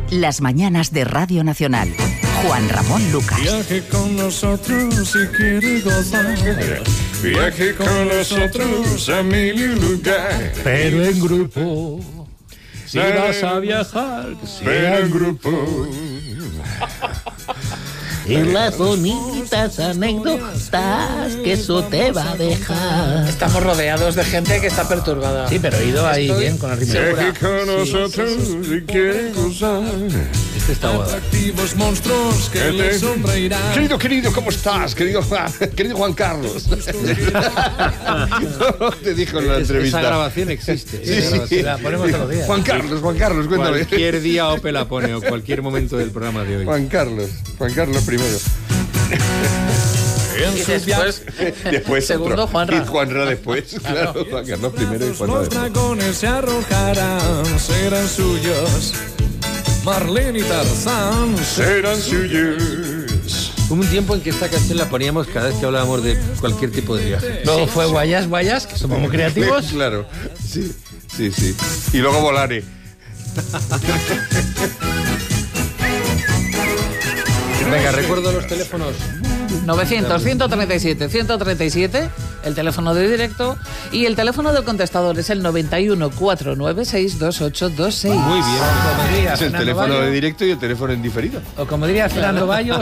Las mañanas de Radio Nacional. Juan Ramón Lucas. Viaje con nosotros si quiere gozar. Viaje con nosotros a mil lugar. Pero en grupo. Si vas a viajar, pero en grupo. Y las bonitas anécdotas que eso te va a dejar. Estamos rodeados de gente que está perturbada. Sí, pero he ido ahí bien con la rima. Viaje con nosotros si quiere gozar. Este está guapo. Activos monstruos que le sonreirán. Querido, ¿cómo estás? Querido Juan Carlos. Te dijo en la entrevista. Esa grabación existe. Sí. La ponemos todos los días. Juan Carlos, cuéntame. Cualquier día Ope la pone o cualquier momento del programa de hoy. Juan Carlos primero. Y Después segundo, otro. Juanra. Y Juanra después, claro. Juan Carlos primero y Juanra Los después. dragones se arrojarán, serán suyos. Marlene y Tarzán serán suyos. Hubo un tiempo en que esta canción la poníamos cada vez que hablábamos de cualquier tipo de viaje. Luego fue Guayas, que somos muy creativos. Claro, sí. Y luego Volare. Venga, recuerdo los teléfonos. 900-137-137, el teléfono de directo, y el teléfono del contestador es el 91-496-2826. Muy bien. Es el teléfono de directo y el teléfono en diferido. O como diría Fernando Bayo,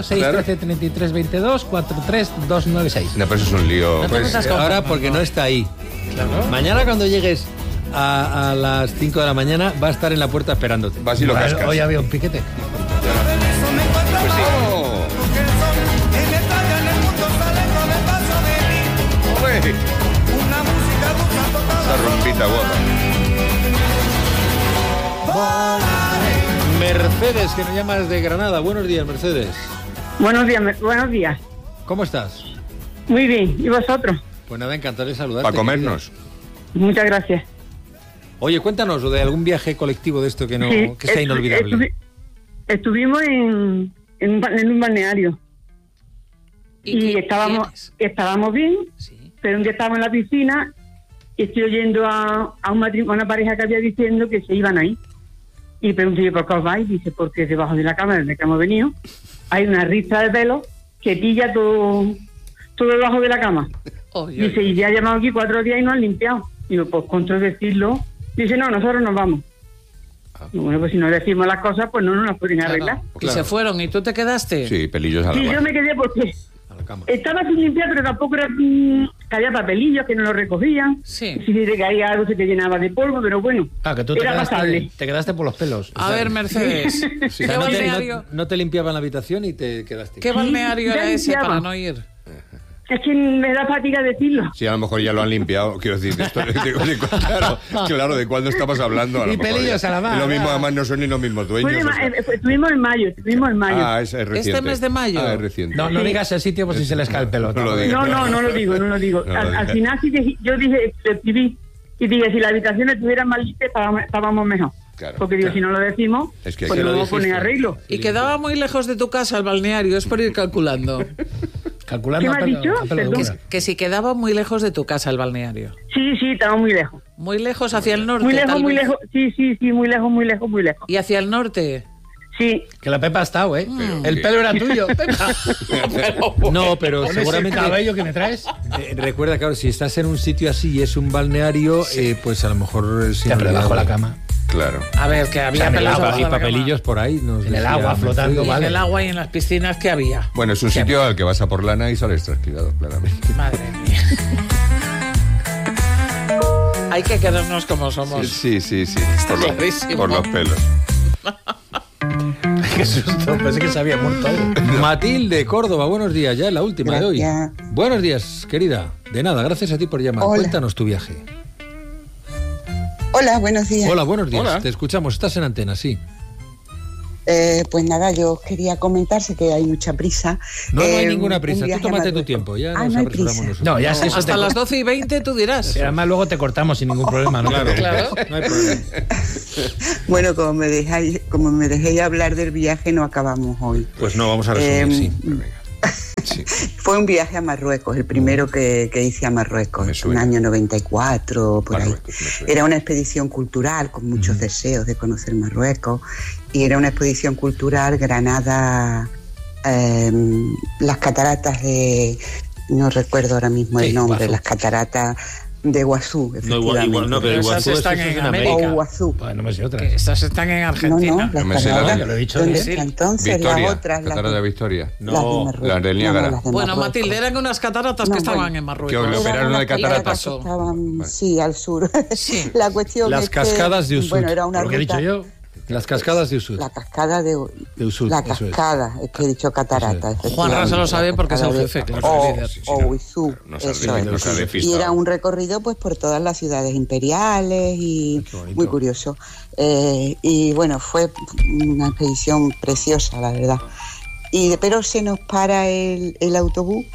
613-3322-43296. No, pero eso es un lío. No te Pues, metas con Ahora Fernando. porque no está ahí. Mañana cuando llegues a las 5 de la mañana va a estar en la puerta esperándote. vas y lo cascas. Hoy había un piquete. Pues sí. ¡Ole! Esa rompita guapa. Mercedes, que nos llama desde Granada. Buenos días, Mercedes. Buenos días. ¿Cómo estás? Muy bien. ¿Y vosotros? Pues nada, encantado de saludarte. Para comernos. Muchas gracias. Oye, cuéntanos de algún viaje colectivo de esto que no Sí, que sea inolvidable. Estuvimos en un balneario y qué estábamos bien, Sí. pero un día estábamos en la piscina y estoy oyendo a una pareja que había diciendo que se iban ahí. Y pregunté yo, ¿por qué os vais? Dice, porque debajo de la cama desde que hemos venido hay una ristra de pelo que pilla todo debajo de la cama. Dice, y ya ha llamado aquí 4 días y no han limpiado. Digo, pues contra decirlo. Dice, no, nosotros nos vamos. Bueno, pues si no decimos las cosas, pues no nos las pueden arreglar. Y se fueron, ¿y tú te quedaste? Sí, pelillos a la Sí, yo mano. me quedé porque A la cama. estaba sin limpiar, pero tampoco era que había papelillos que no lo recogían. Sí. Si te caía algo se te llenaba de polvo, pero bueno, Ah, que tú era pasable. te quedaste por los pelos. A ver, Mercedes, O sea, ¿qué no, balneario, no te limpiaban la habitación y te quedaste. ¿qué balneario ya era ese limpiaba. para no ir? Es que me da fatiga decirlo. Sí, a lo mejor ya lo han limpiado. Quiero decir, claro, ¿de cuándo estamos hablando? A lo Y mejor pelillos ya. a la mano. Lo mismo, además, no son ni los mismos dueños. Fue de o sea. estuvimos en mayo. Ah, es reciente. ¿Este mes de mayo? Ah, es reciente. No digas el sitio por si se les cae el pelo. No lo digas. No lo digo. No lo Al digas. final sí que yo dije, escribí y dije, si la habitación estuviera más limpia estábamos mejor. Claro, Porque digo, claro. si no lo decimos, Es que pues lo no vamos a poner dijiste. arreglo. Y quedaba muy lejos de tu casa el balneario, es por ir calculando. Calculando ¿Qué me has dicho? a pelo Perdón. duro. Que si quedaba muy lejos de tu casa el balneario. Sí, estaba muy lejos. Muy lejos hacia el norte. Muy lejos, tal muy vez. lejos. Sí, muy lejos. ¿Y hacia el norte? Sí. Que la Pepa ha estado, ¿eh? El ¿qué? pelo era tuyo, Pepa. No, pero Con ese seguramente. cabello que me traes. Recuerda, claro, si estás en un sitio así y es un balneario, pues a lo mejor es Ya, pero debajo de la cama. Claro. A ver, que había O sea, en el pelos agua, abajo y de la papelillos por ahí. Nos En el decía agua, Mercedes. flotando, cama. Y en vale. el agua y en las piscinas que había. Bueno, es un sitio al que vas a por lana y sales trasquilado, claramente. Madre mía. Hay que quedarnos como somos. Sí. clarísimo. Por los pelos. Qué susto, pensé que se había muerto algo. Matilde, Córdoba, buenos días, ya es la última de hoy. Gracias. Buenos días, querida. De nada, gracias a ti por llamar. Hola. Cuéntanos tu viaje. Hola, buenos días. Hola, buenos días. Hola. Te escuchamos, estás en antena, sí. Pues nada, yo quería comentar, sé que hay mucha prisa. No hay Un ninguna prisa, tú viaje a tómate tu Marruecos. tiempo, ya Ah, nos no hay apresuramos prisa. nosotros. No, ya sé eso. Hasta las 12:20 tú dirás. Además, luego te cortamos sin ningún problema, ¿no? Claro, Claro. no hay problema. Bueno, como me dejéis hablar del viaje, no acabamos hoy. Pues no, vamos a resumir, sí. Sí. Fue un viaje a Marruecos, el primero que hice a Marruecos, en el año 94, por ahí. Era una expedición cultural con muchos deseos de conocer Marruecos, y era una expedición cultural Granada, las cataratas de... No recuerdo ahora mismo el nombre, Iguazú. Las cataratas de Iguazú, efectivamente. No, pero Esas Iguazú están eso es en en América. América. O Iguazú. Pues no me sé otra. Que estas están en Argentina. No, me las sé la cataratas. de- lo he dicho ¿Dónde bien. está entonces? Victoria, las otras, las Cataratas de de, Victoria. las de No, Marruecos. las del Niágara. las de Bueno, Marruecos. Matilde, eran unas cataratas No, que estaban bueno. en Marruecos. Que le operaron una de Eran unas cataratas cataratas. que estaban, sí, al sur. Sí. La cuestión Las es que, cascadas de Usud. Bueno, era una Lo que he ruta... dicho yo. Las cascadas de Usud. La cascada de Usud, la eso es. cascada, es que he dicho catarata. Juanra se lo sabe porque es el jefe, claro, el líder. O Huizú, No eso sale, es. no sale Y despistado. era un recorrido pues por todas las ciudades imperiales y Qué bonito. muy curioso. Y bueno, fue una expedición preciosa, la verdad. Pero se nos para el autobús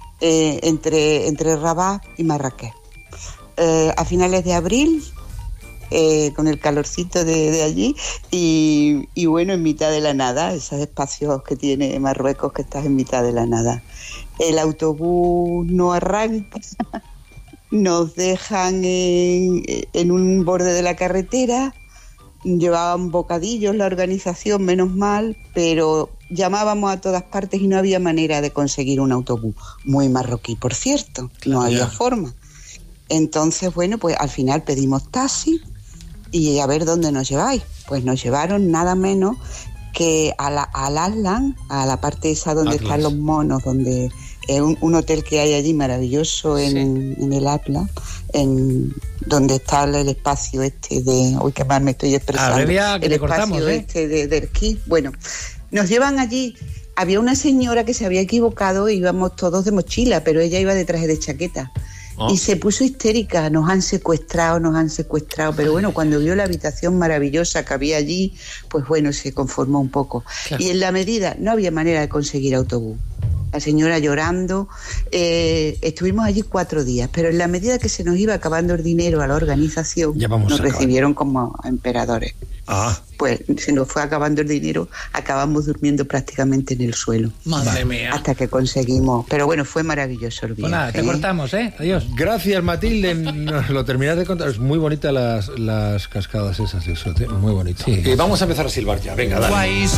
entre Rabat y Marrakech. A finales de abril, con el calorcito de allí, y bueno, en mitad de la nada, esos espacios que tiene Marruecos, que estás en mitad de la nada. El autobús no arranca, nos dejan en un borde de la carretera, llevaban bocadillos la organización, menos mal, pero llamábamos a todas partes y no había manera de conseguir un autobús. Muy marroquí, por cierto, no había forma. Entonces, bueno, pues al final pedimos taxi y a ver dónde nos lleváis. Pues nos llevaron nada menos que al Aslan, a la parte esa donde Atlas. están los monos, donde un hotel que hay allí maravilloso en el Atlas, donde está el espacio este de... Uy, qué mal me estoy expresando. Abrevia, que el te cortamos, espacio este de esquí. Bueno, nos llevan allí. Había una señora que se había equivocado, íbamos todos de mochila, pero ella iba de traje de chaqueta. Oh. Y se puso histérica, nos han secuestrado, pero bueno, cuando vio la habitación maravillosa que había allí, pues bueno, se conformó un poco. Claro. Y en la medida, no había manera de conseguir autobús. La señora llorando, estuvimos allí 4 días, pero en la medida que se nos iba acabando el dinero a la organización, Ya vamos nos a acabar. recibieron como a emperadores. Ah, Pues se nos fue acabando el dinero, acabamos durmiendo prácticamente en el suelo. Madre mía. Hasta que conseguimos, pero bueno, fue maravilloso el Pues viaje. nada, te cortamos, ¿eh? Adiós. gracias, Matilde. Nos lo terminas de contar. Es muy bonita las cascadas esas de Usud, ¿eh? Muy bonito. Vamos a empezar a silbar ya. Venga, dale.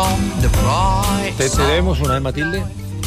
Te debemos una, ¿eh, Matilde?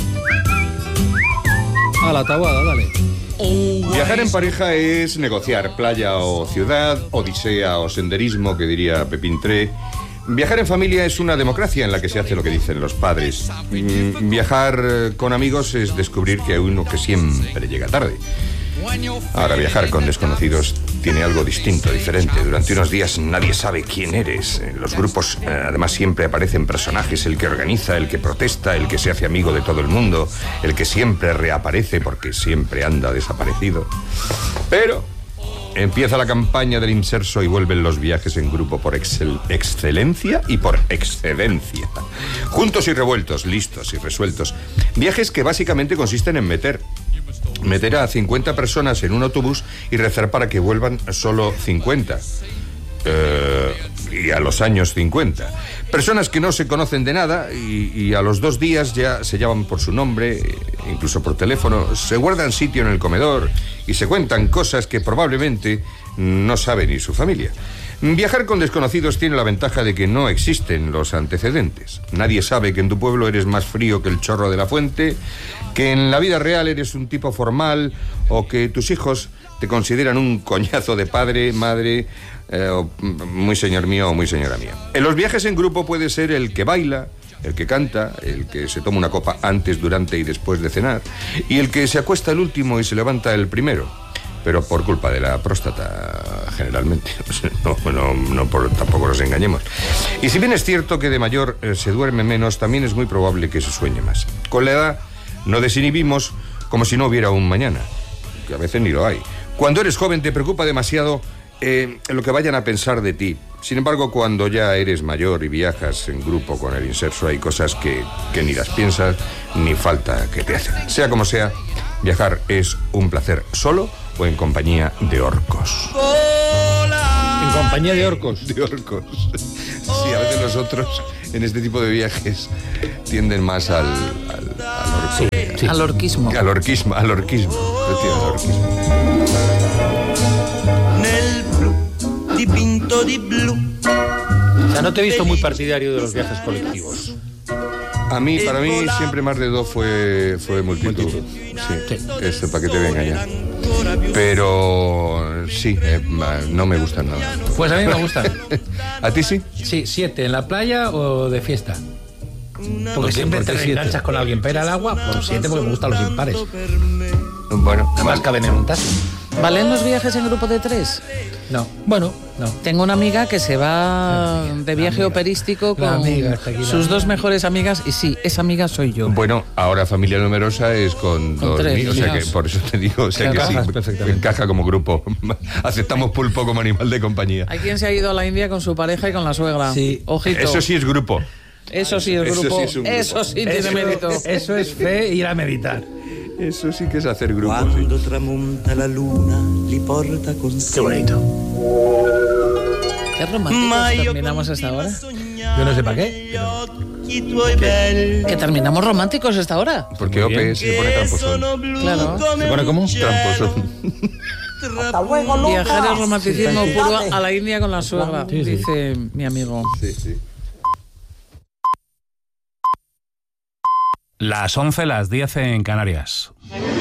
A la tabuada, dale. Viajar en pareja es negociar playa o ciudad, odisea o senderismo, que diría Pepín Tré. Viajar en familia es una democracia en la que se hace lo que dicen los padres. Viajar con amigos es descubrir que hay uno que siempre llega tarde. Ahora, viajar con desconocidos tiene algo distinto, diferente. Durante unos días nadie sabe quién eres. En los grupos, además, siempre aparecen personajes: el que organiza, el que protesta, el que se hace amigo de todo el mundo, el que siempre reaparece porque siempre anda desaparecido. Pero empieza la campaña del inserso y vuelven los viajes en grupo por excelencia y por excedencia. Juntos y revueltos, listos y resueltos. Viajes que básicamente consisten en meter a 50 personas en un autobús y rezar para que vuelvan solo 50. Y a los años 50. Personas que no se conocen de nada y a los 2 días ya se llaman por su nombre, incluso por teléfono, se guardan sitio en el comedor y se cuentan cosas que probablemente no sabe ni su familia. Viajar con desconocidos tiene la ventaja de que no existen los antecedentes. Nadie sabe que en tu pueblo eres más frío que el chorro de la fuente, que en la vida real eres un tipo formal o que tus hijos te consideran un coñazo de padre, madre, o muy señor mío o muy señora mía. En los viajes en grupo puede ser el que baila, el que canta, el que se toma una copa antes, durante y después de cenar, y el que se acuesta el último y se levanta el primero. Pero por culpa de la próstata, generalmente. Tampoco nos engañemos. Y si bien es cierto que de mayor se duerme menos, también es muy probable que se sueñe más. Con la edad no desinhibimos como si no hubiera un mañana, que a veces ni lo hay. Cuando eres joven te preocupa demasiado lo que vayan a pensar de ti. Sin embargo, cuando ya eres mayor y viajas en grupo con el inserso, hay cosas que ni las piensas ni falta que te hacen. Sea como sea, viajar es un placer solo o en compañía de orcos. En compañía de orcos. De orcos. Sí, a veces nosotros en este tipo de viajes tienden más al orquismo. Al orquismo. O sea, no te he visto muy partidario de los viajes colectivos. Para mí siempre más de dos fue multitud. Sí. Este paquete de engañar. Pero sí, no me gustan nada. Pues a mí me gustan. ¿A ti sí? Sí, 7, ¿en la playa o de fiesta? Porque siempre te reenganchas con alguien para ir al agua, por 7 porque me gustan los impares. Bueno, además caben en un taxi. ¿Valen los viajes en grupo de 3? No. Bueno, no. Tengo una amiga que se va de viaje operístico con sus 2 mejores amigas y sí, esa amiga soy yo. Bueno, ahora familia numerosa es con 2 niños, o sea que por eso te digo, o sea que sí, encaja como grupo. Aceptamos pulpo como animal de compañía. Hay quien se ha ido a la India con su pareja y con la suegra. Sí. Ojito. Eso sí es grupo. Eso sí es grupo. Eso sí tiene mérito. Eso es fe e ir a meditar. Eso sí que es hacer grupo. Cuando tramonta la luna, li porta con Qué bonito. Qué románticos terminamos hasta ahora. Yo no sé para qué, pero... Que terminamos románticos hasta ahora. Porque Ope se pone tramposón. Claro. ¿Se pone cómo? Tramposón. Hasta luego, Lucas. Viajar el romanticismo puro a la India con la suegra, dice mi amigo. Sí. Las 11, las 10 en Canarias.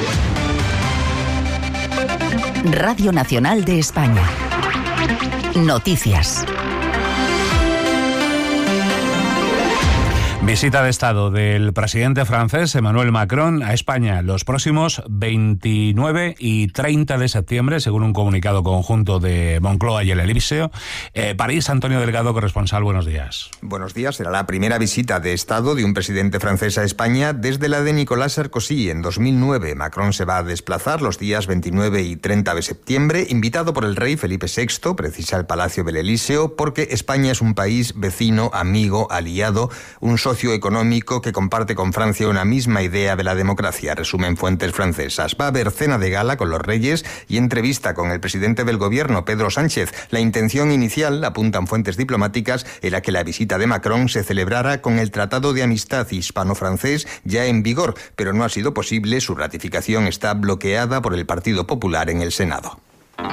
Radio Nacional de España. Noticias. Visita de Estado del presidente francés Emmanuel Macron a España los próximos 29 y 30 de septiembre, según un comunicado conjunto de Moncloa y el Elíseo. París, Antonio Delgado, corresponsal, buenos días. Buenos días. Será la primera visita de Estado de un presidente francés a España desde la de Nicolas Sarkozy en 2009. Macron se va a desplazar los días 29 y 30 de septiembre, invitado por el rey Felipe VI, precisa el Palacio del Elíseo, porque España es un país vecino, amigo, aliado, un socio económico que comparte con Francia una misma idea de la democracia, resumen fuentes francesas. Va a haber cena de gala con los reyes y entrevista con el presidente del gobierno, Pedro Sánchez. La intención inicial, apuntan fuentes diplomáticas, era que la visita de Macron se celebrara con el Tratado de Amistad hispano-francés ya en vigor, pero no ha sido posible. Su ratificación está bloqueada por el Partido Popular en el Senado.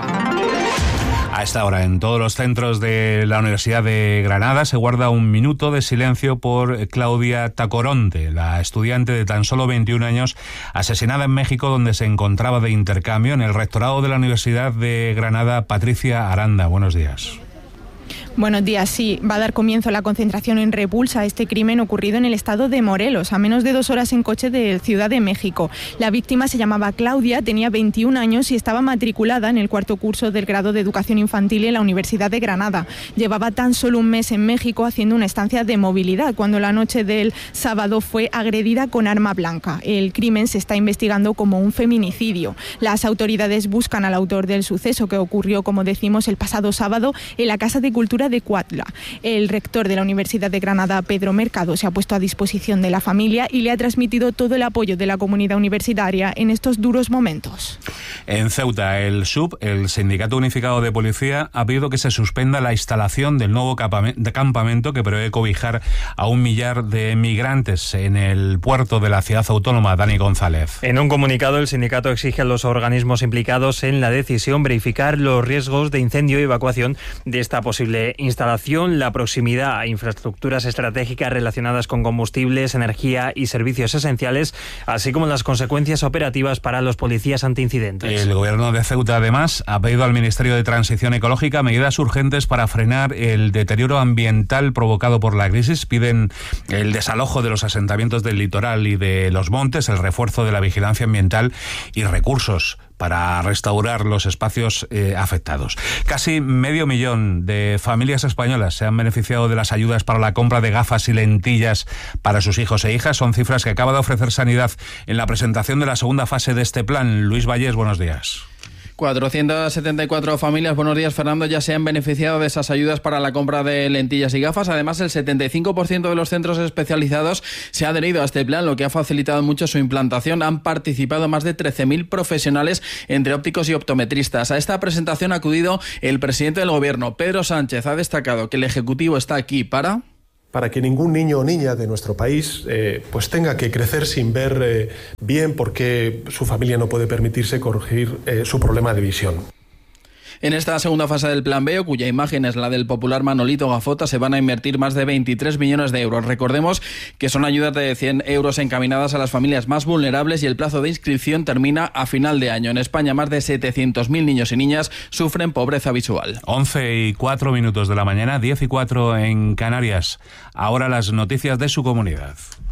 A esta hora, en todos los centros de la Universidad de Granada se guarda un minuto de silencio por Claudia Tacoronte, la estudiante de tan solo 21 años asesinada en México, donde se encontraba de intercambio. En el rectorado de la Universidad de Granada, Patricia Aranda, buenos días. Buenos días, sí. Va a dar comienzo la concentración en repulsa a este crimen ocurrido en el estado de Morelos, a menos de 2 horas en coche de Ciudad de México. La víctima se llamaba Claudia, tenía 21 años y estaba matriculada en el 4º curso del grado de Educación Infantil en la Universidad de Granada. Llevaba tan solo un mes en México haciendo una estancia de movilidad, cuando la noche del sábado fue agredida con arma blanca. El crimen se está investigando como un feminicidio. Las autoridades buscan al autor del suceso, que ocurrió, como decimos, el pasado sábado en la Casa de Cultura de Cuautla. El rector de la Universidad de Granada, Pedro Mercado, se ha puesto a disposición de la familia y le ha transmitido todo el apoyo de la comunidad universitaria en estos duros momentos. En Ceuta, el SUB, el Sindicato Unificado de Policía, ha pedido que se suspenda la instalación del nuevo campamento que prevé cobijar a 1 millar de migrantes en el puerto de la ciudad autónoma. Dani González. En un comunicado, el sindicato exige a los organismos implicados en la decisión verificar los riesgos de incendio y evacuación de esta posible instalación, la proximidad a infraestructuras estratégicas relacionadas con combustibles, energía y servicios esenciales, así como las consecuencias operativas para los policías antiincidentes. El gobierno de Ceuta, además, ha pedido al Ministerio de Transición Ecológica medidas urgentes para frenar el deterioro ambiental provocado por la crisis. Piden el desalojo de los asentamientos del litoral y de los montes, el refuerzo de la vigilancia ambiental y recursos para restaurar los espacios afectados. Casi 500.000 de familias españolas se han beneficiado de las ayudas para la compra de gafas y lentillas para sus hijos e hijas. Son cifras que acaba de ofrecer Sanidad en la presentación de la segunda fase de este plan. Luis Vallés, buenos días. 474 familias, buenos días Fernando, ya se han beneficiado de esas ayudas para la compra de lentillas y gafas. Además, el 75% de los centros especializados se ha adherido a este plan, lo que ha facilitado mucho su implantación. Han participado más de 13.000 profesionales entre ópticos y optometristas. A esta presentación ha acudido el presidente del gobierno, Pedro Sánchez. Ha destacado que el Ejecutivo está aquí para para que ningún niño o niña de nuestro país pues tenga que crecer sin ver bien porque su familia no puede permitirse corregir su problema de visión. En esta segunda fase del Plan B, cuya imagen es la del popular Manolito Gafota, se van a invertir más de 23 millones de euros. Recordemos que son ayudas de 100 euros encaminadas a las familias más vulnerables y el plazo de inscripción termina a final de año. En España, más de 700.000 niños y niñas sufren pobreza visual. 11:04 de la mañana, 10:04 en Canarias. Ahora las noticias de su comunidad.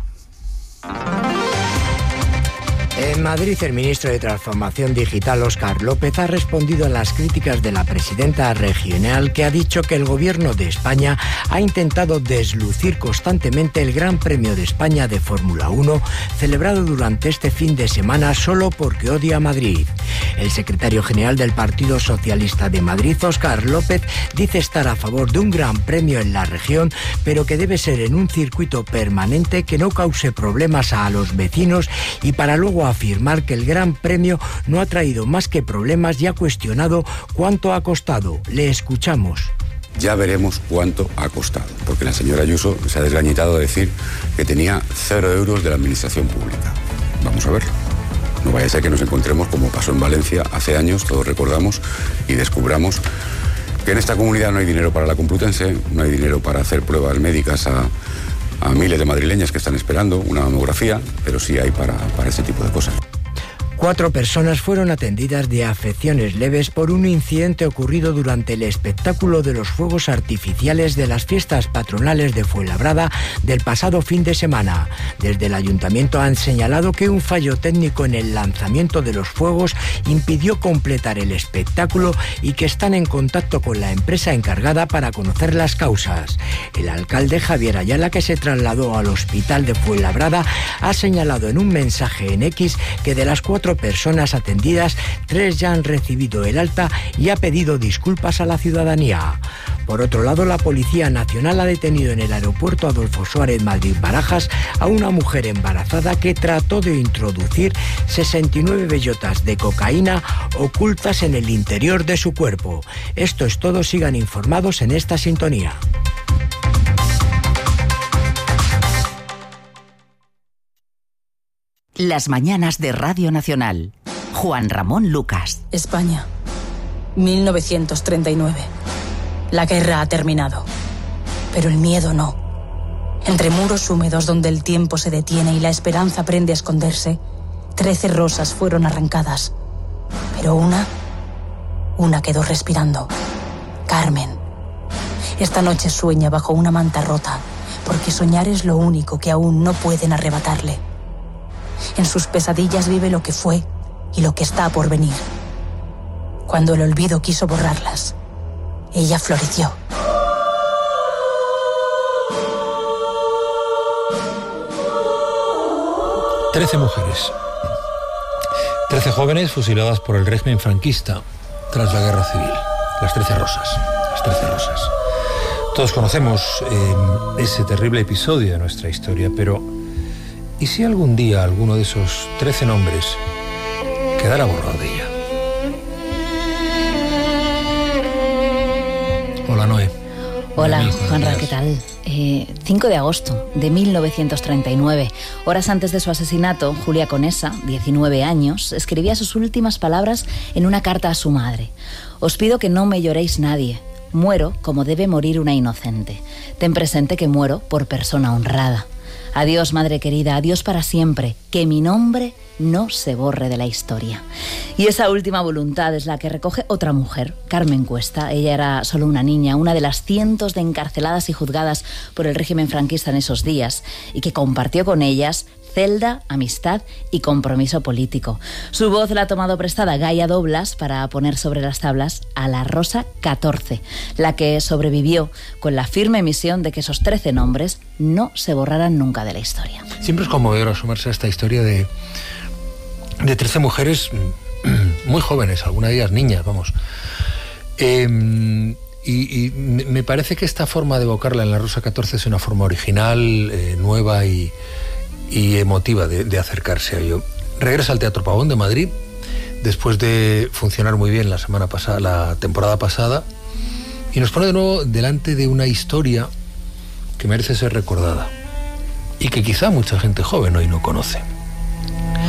En Madrid, el ministro de Transformación Digital, Óscar López, ha respondido a las críticas de la presidenta regional, que ha dicho que el Gobierno de España ha intentado deslucir constantemente el Gran Premio de España de Fórmula 1, celebrado durante este fin de semana solo porque odia a Madrid. El secretario general del Partido Socialista de Madrid, Óscar López, dice estar a favor de un Gran Premio en la región, pero que debe ser en un circuito permanente que no cause problemas a los vecinos, y para luego afirmar que el Gran Premio no ha traído más que problemas y ha cuestionado cuánto ha costado. Le escuchamos. Ya veremos cuánto ha costado, porque la señora Ayuso se ha desgañitado de decir que tenía 0 euros de la administración pública. Vamos a verlo. No vaya a ser que nos encontremos como pasó en Valencia hace años, todos recordamos, y descubramos que en esta comunidad no hay dinero para la Complutense, no hay dinero para hacer pruebas médicas a miles de madrileñas que están esperando una mamografía, pero sí hay para ese tipo de cosas. 4 personas fueron atendidas de afecciones leves por un incidente ocurrido durante el espectáculo de los fuegos artificiales de las fiestas patronales de Fuenlabrada del pasado fin de semana. Desde el ayuntamiento han señalado que un fallo técnico en el lanzamiento de los fuegos impidió completar el espectáculo y que están en contacto con la empresa encargada para conocer las causas. El alcalde Javier Ayala, que se trasladó al hospital de Fuenlabrada, ha señalado en un mensaje en X que de las 4 personas atendidas, 3 ya han recibido el alta y ha pedido disculpas a la ciudadanía. Por otro lado, la Policía Nacional ha detenido en el aeropuerto Adolfo Suárez Madrid-Barajas a una mujer embarazada que trató de introducir 69 bellotas de cocaína ocultas en el interior de su cuerpo. Esto es todo, sigan informados en esta sintonía. Las mañanas de Radio Nacional. Juan Ramón Lucas. España, 1939. La guerra ha terminado, pero el miedo no. Entre muros húmedos donde el tiempo se detiene y la esperanza aprende a esconderse, 13 rosas fueron arrancadas. Pero una quedó respirando. Carmen. Esta noche sueña bajo una manta rota, porque soñar es lo único que aún no pueden arrebatarle. En sus pesadillas vive lo que fue y lo que está por venir. Cuando el olvido quiso borrarlas, ella floreció. Trece mujeres. 13 jóvenes fusiladas por el régimen franquista tras la guerra civil. Las 13 rosas. Las 13 rosas. Todos conocemos ese terrible episodio de nuestra historia, pero ¿y si algún día alguno de esos 13 nombres quedara borrado de ella? Hola, Noé. Hola, Juanra, ¿qué tal? 5 de agosto de 1939, horas antes de su asesinato, Julia Conesa, 19 años, escribía sus últimas palabras en una carta a su madre. Os pido que no me lloréis nadie. Muero como debe morir una inocente. Ten presente que muero por persona honrada. Adiós, madre querida, adiós para siempre, que mi nombre no se borre de la historia. Y esa última voluntad es la que recoge otra mujer, Carmen Cuesta. Ella era solo una niña, una de las cientos de encarceladas y juzgadas por el régimen franquista en esos días, y que compartió con ellas celda, amistad y compromiso político. Su voz la ha tomado prestada Gaia Doblas para poner sobre las tablas a la Rosa 14, la que sobrevivió con la firme misión de que esos 13 nombres no se borraran nunca de la historia. Siempre es conmovedor asomarse a esta historia de 13 mujeres muy jóvenes, algunas de ellas niñas, vamos. Y me parece que esta forma de evocarla en la Rosa 14 es una forma original, nueva y emotiva de acercarse a ello. Regresa al Teatro Pavón de Madrid después de funcionar muy bien la temporada pasada, y nos pone de nuevo delante de una historia que merece ser recordada y que quizá mucha gente joven hoy no conoce.